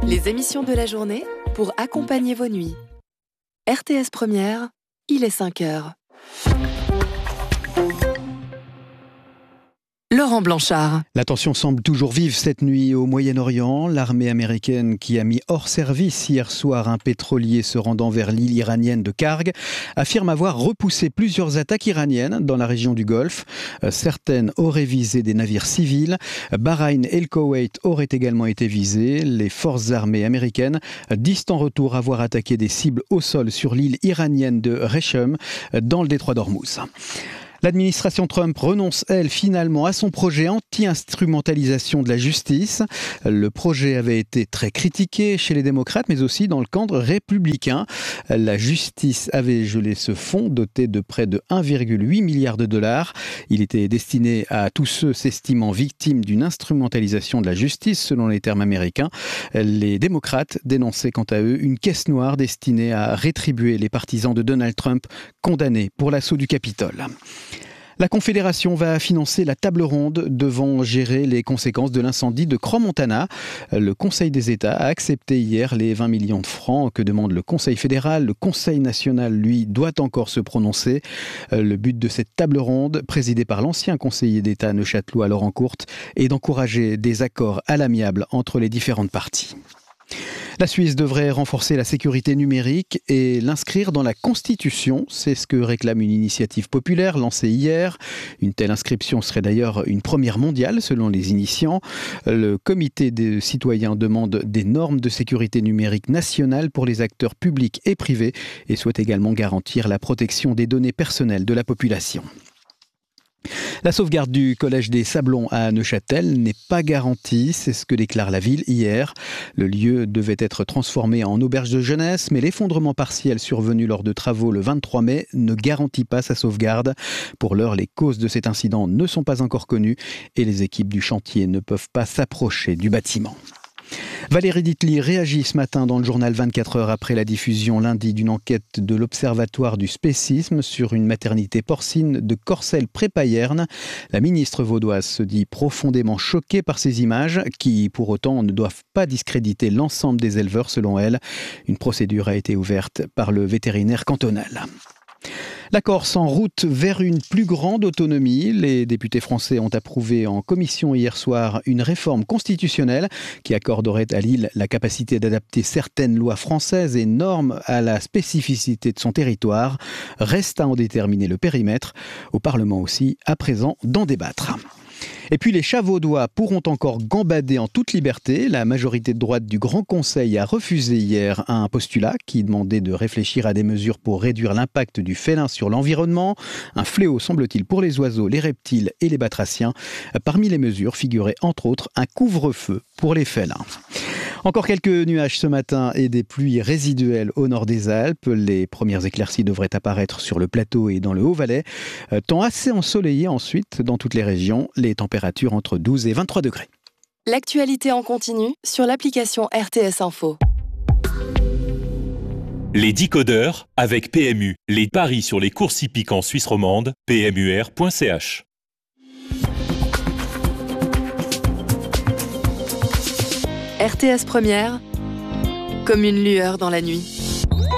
Les émissions de la journée pour accompagner vos nuits. RTS Première, il est 5 heures. Laurent Blanchard. La tension semble toujours vive cette nuit au Moyen-Orient. L'armée américaine qui a mis hors service hier soir un pétrolier se rendant vers l'île iranienne de Karg affirme avoir repoussé plusieurs attaques iraniennes dans la région du Golfe. Certaines auraient visé des navires civils. Bahreïn et le Koweït auraient également été visés. Les forces armées américaines disent en retour avoir attaqué des cibles au sol sur l'île iranienne de Rechem dans le détroit d'Ormuz. L'administration Trump renonce, elle, finalement à son projet anti-instrumentalisation de la justice. Le projet avait été très critiqué chez les démocrates, mais aussi dans le camp républicain. La justice avait gelé ce fonds doté de près de 1,8 milliard de dollars. Il était destiné à tous ceux s'estimant victimes d'une instrumentalisation de la justice, selon les termes américains. Les démocrates dénonçaient quant à eux une caisse noire destinée à rétribuer les partisans de Donald Trump condamnés pour l'assaut du Capitole. La Confédération va financer la table ronde devant gérer les conséquences de l'incendie de Crans-Montana. Le Conseil des États a accepté hier les 20 millions de francs que demande le Conseil fédéral. Le Conseil national, lui, doit encore se prononcer. Le but de cette table ronde, présidée par l'ancien conseiller d'État neuchâtelois Laurent Courte, est d'encourager des accords à l'amiable entre les différentes parties. La Suisse devrait renforcer la sécurité numérique et l'inscrire dans la Constitution. C'est ce que réclame une initiative populaire lancée hier. Une telle inscription serait d'ailleurs une première mondiale selon les initiants. Le comité des citoyens demande des normes de sécurité numérique nationales pour les acteurs publics et privés et souhaite également garantir la protection des données personnelles de la population. La sauvegarde du collège des Sablons à Neuchâtel n'est pas garantie, c'est ce que déclare la ville hier. Le lieu devait être transformé en auberge de jeunesse, mais l'effondrement partiel survenu lors de travaux le 23 mai ne garantit pas sa sauvegarde. Pour l'heure, les causes de cet incident ne sont pas encore connues et les équipes du chantier ne peuvent pas s'approcher du bâtiment. Valérie Ditli réagit ce matin dans le journal 24 heures après la diffusion lundi d'une enquête de l'Observatoire du spécisme sur une maternité porcine de Corcelles-près-Payerne. La ministre vaudoise se dit profondément choquée par ces images qui, pour autant, ne doivent pas discréditer l'ensemble des éleveurs selon elle. Une procédure a été ouverte par le vétérinaire cantonal. La Corse en route vers une plus grande autonomie. Les députés français ont approuvé en commission hier soir une réforme constitutionnelle qui accorderait à l'île la capacité d'adapter certaines lois françaises et normes à la spécificité de son territoire. Reste à en déterminer le périmètre. Au Parlement aussi, à présent, d'en débattre. Et puis les chats vaudois pourront encore gambader en toute liberté. La majorité de droite du Grand Conseil a refusé hier un postulat qui demandait de réfléchir à des mesures pour réduire l'impact du félin sur l'environnement. Un fléau, semble-t-il, pour les oiseaux, les reptiles et les batraciens. Parmi les mesures figurait entre autres un couvre-feu pour les félins. Encore quelques nuages ce matin et des pluies résiduelles au nord des Alpes. Les premières éclaircies devraient apparaître sur le plateau et dans le Haut-Valais. Temps assez ensoleillé ensuite dans toutes les régions. Les températures entre 12 et 23 degrés. L'actualité en continu sur l'application RTS Info. Les décodeurs avec PMU. Les paris sur les courses hippiques en Suisse romande. PMUR.ch. RTS Première, comme une lueur dans la nuit.